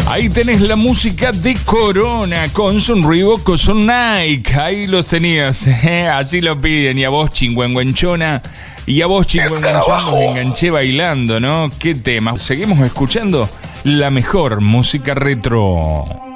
Ahí tenés la música de Corona con Son Reebok o Son Nike. Ahí los tenías, así lo piden. Y a vos, chingüengüenchona. Y a vos, chingüengüenchona, me enganché bailando, ¿no? ¿Qué tema? Seguimos escuchando la mejor música retro.